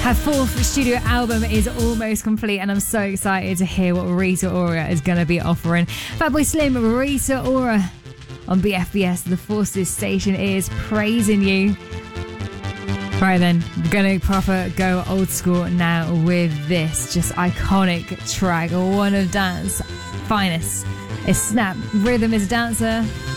Her fourth studio album is almost complete, and I'm so excited to hear what Rita Ora is going to be offering. Fatboy Slim, Rita Ora on BFBS. The Forces station is praising you. Right then, we're going to proper go old school now with this just iconic track, one of dance finest. It's Snap, Rhythm is a Dancer.